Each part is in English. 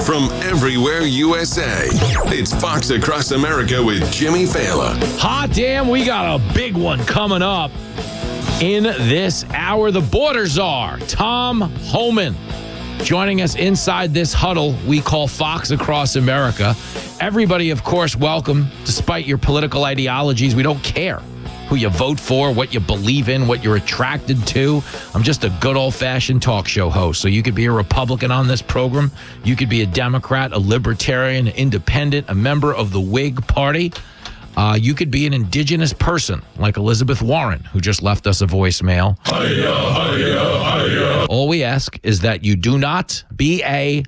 from everywhere USA. It's Fox Across America with Jimmy Fallon. Hot damn, we got a big one coming up in this hour. The border czar, Tom Homan, joining us inside this huddle we call Fox Across America. Everybody, of course, welcome, despite your political ideologies. We don't care who you vote for, what you believe in, what you're attracted to. I'm just a good old-fashioned talk show host. So you could be a Republican on this program. You could be a Democrat, a Libertarian, an Independent, a member of the Whig Party. You could be an indigenous person like Elizabeth Warren, who just left us a voicemail. Hi-ya, hi-ya, hi-ya. All we ask is that you do not be a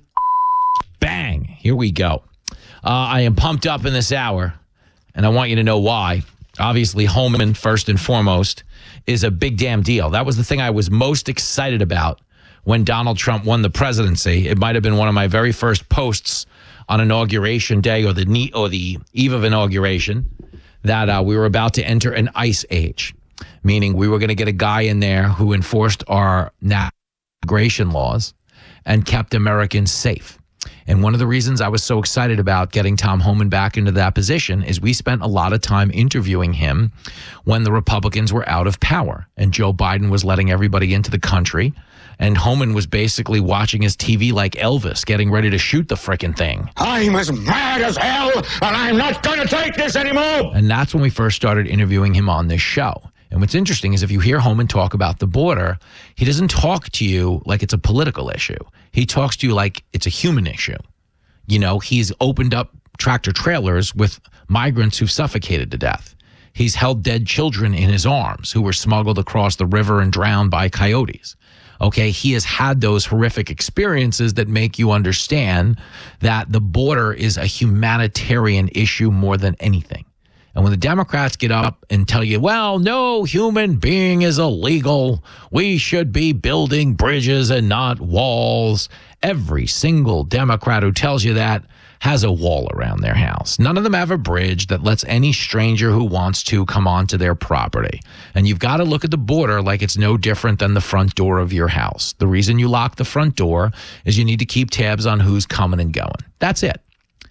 bang. Here we go. I am pumped up in this hour, and I want you to know why. Obviously, Homan, first and foremost, is a big damn deal. That was the thing I was most excited about when Donald Trump won the presidency. It might have been one of my very first posts on Inauguration Day or the eve of inauguration that we were about to enter an ice age, meaning we were going to get a guy in there who enforced our immigration laws and kept Americans safe. And one of the reasons I was so excited about getting Tom Homan back into that position is we spent a lot of time interviewing him when the Republicans were out of power and Joe Biden was letting everybody into the country. And Homan was basically watching his TV like Elvis, getting ready to shoot the frickin' thing. I'm as mad as hell, and I'm not going to take this anymore. And that's when we first started interviewing him on this show. And what's interesting is if you hear Homan talk about the border, he doesn't talk to you like it's a political issue. He talks to you like it's a human issue. You know, he's opened up tractor trailers with migrants who've suffocated to death. He's held dead children in his arms who were smuggled across the river and drowned by coyotes. Okay, he has had those horrific experiences that make you understand that the border is a humanitarian issue more than anything. And when the Democrats get up and tell you, well, no human being is illegal, we should be building bridges and not walls, every single Democrat who tells you that has a wall around their house. None of them have a bridge that lets any stranger who wants to come onto their property. And you've got to look at the border like it's no different than the front door of your house. The reason you lock the front door is you need to keep tabs on who's coming and going. That's it.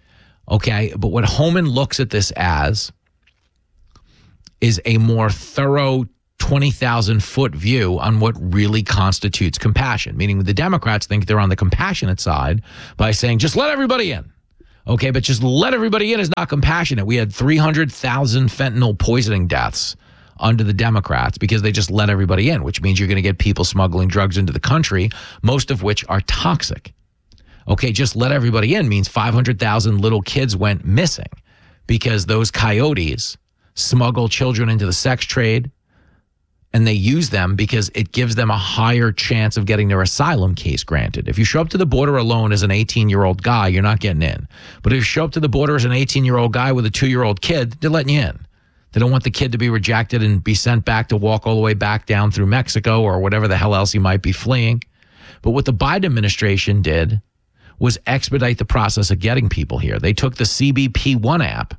Okay, but what Homan looks at this as is a more thorough 20,000-foot view on what really constitutes compassion, meaning the Democrats think they're on the compassionate side by saying, just let everybody in. Okay, but just let everybody in is not compassionate. We had 300,000 fentanyl poisoning deaths under the Democrats because they just let everybody in, which means you're going to get people smuggling drugs into the country, most of which are toxic. Okay, just let everybody in means 500,000 little kids went missing because those coyotes smuggle children into the sex trade, and they use them because it gives them a higher chance of getting their asylum case granted. If you show up to the border alone as an 18-year-old guy, you're not getting in. But if you show up to the border as an 18-year-old guy with a 2-year-old kid, they're letting you in. They don't want the kid to be rejected and be sent back to walk all the way back down through Mexico or whatever the hell else he might be fleeing. But what the Biden administration did was expedite the process of getting people here. They took the CBP-1 app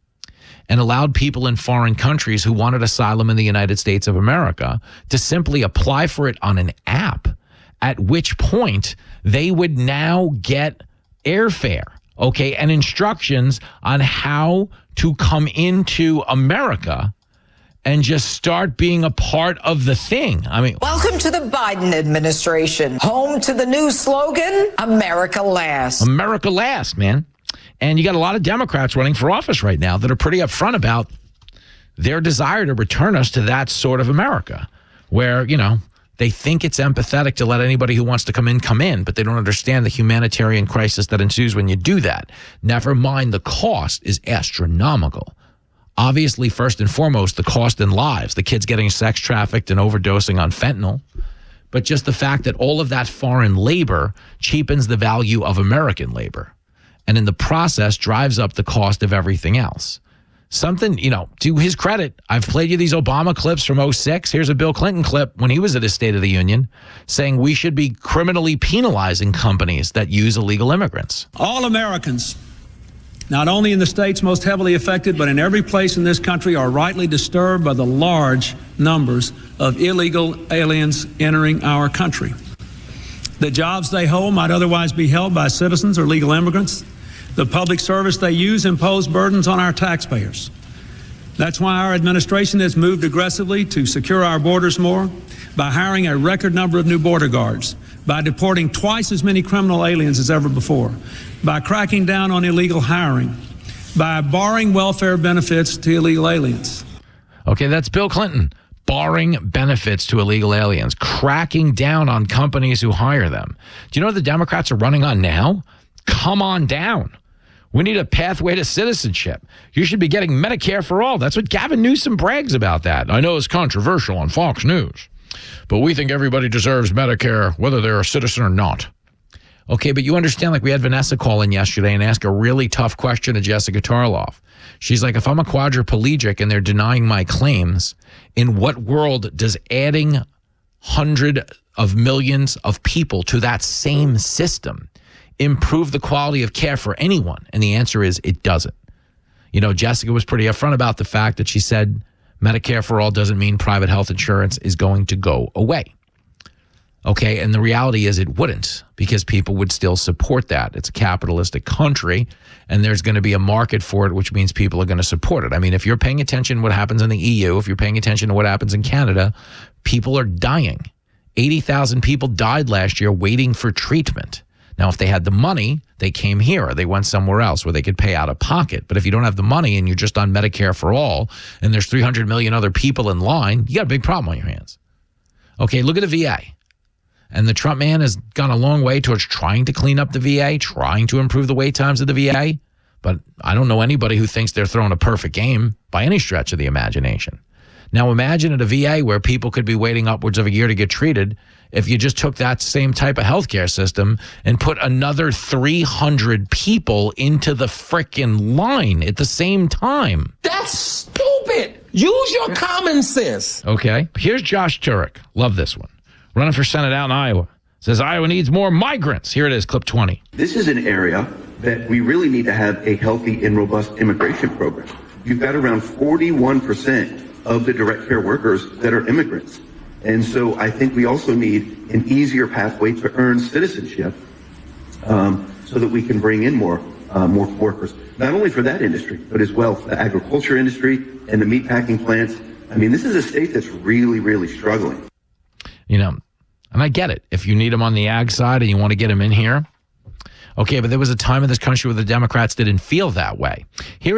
and allowed people in foreign countries who wanted asylum in the United States of America to simply apply for it on an app, at which point they would now get airfare, okay, and instructions on how to come into America and just start being a part of the thing. I mean, welcome to the Biden administration, home to the new slogan, America Last. America Last, man. And you got a lot of Democrats running for office right now that are pretty upfront about their desire to return us to that sort of America where, you know, they think it's empathetic to let anybody who wants to come in, but they don't understand the humanitarian crisis that ensues when you do that. Never mind, the cost is astronomical. Obviously, first and foremost, the cost in lives, the kids getting sex trafficked and overdosing on fentanyl. But just the fact that all of that foreign labor cheapens the value of American labor. And in the process, drives up the cost of everything else. Something, you know, to his credit, I've played you these Obama clips from 2006. Here's a Bill Clinton clip when he was at his State of the Union saying we should be criminally penalizing companies that use illegal immigrants. All Americans, not only in the states most heavily affected, but in every place in this country, are rightly disturbed by the large numbers of illegal aliens entering our country. The jobs they hold might otherwise be held by citizens or legal immigrants. The public service they use impose burdens on our taxpayers. That's why our administration has moved aggressively to secure our borders more by hiring a record number of new border guards, by deporting twice as many criminal aliens as ever before, by cracking down on illegal hiring, by barring welfare benefits to illegal aliens. Okay, that's Bill Clinton. Barring benefits to illegal aliens, cracking down on companies who hire them. Do you know what the Democrats are running on now? Come on down. We need a pathway to citizenship. You should be getting Medicare for all. That's what Gavin Newsom brags about that. I know it's controversial on Fox News, but we think everybody deserves Medicare, whether they're a citizen or not. Okay, but you understand, like we had Vanessa call in yesterday and ask a really tough question to Jessica Tarloff. She's like, if I'm a quadriplegic and they're denying my claims, in what world does adding hundreds of millions of people to that same system improve the quality of care for anyone? And the answer is it doesn't. You know, Jessica was pretty upfront about the fact that she said Medicare for all doesn't mean private health insurance is going to go away. Okay, and the reality is it wouldn't, because people would still support that. It's a capitalistic country, and there's going to be a market for it, which means people are going to support it. I mean, if you're paying attention to what happens in the EU, if you're paying attention to what happens in Canada, people are dying. 80,000 people died last year waiting for treatment. Now, if they had the money, they came here or they went somewhere else where they could pay out of pocket. But if you don't have the money and you're just on Medicare for all, and there's 300 million other people in line, you got a big problem on your hands. Okay, look at the VA. And the Trump man has gone a long way towards trying to clean up the VA, trying to improve the wait times of the VA. But I don't know anybody who thinks they're throwing a perfect game by any stretch of the imagination. Now imagine at a VA where people could be waiting upwards of a year to get treated if you just took that same type of healthcare system and put another 300 people into the frickin' line at the same time. That's stupid. Use your common sense. Okay. Here's Josh Turek. Love this one. Running for Senate out in Iowa. Says Iowa needs more migrants. Here it is, clip 20. This is an area that we really need to have a healthy and robust immigration program. You've got around 41% of the direct care workers that are immigrants. And so I think we also need an easier pathway to earn citizenship so that we can bring in more workers, not only for that industry, but as well for the agriculture industry and the meatpacking plants. I mean, this is a state that's really, really struggling. You know, and I get it. If you need them on the ag side and you want to get them in here, okay, but there was a time in this country where the Democrats didn't feel that way. Here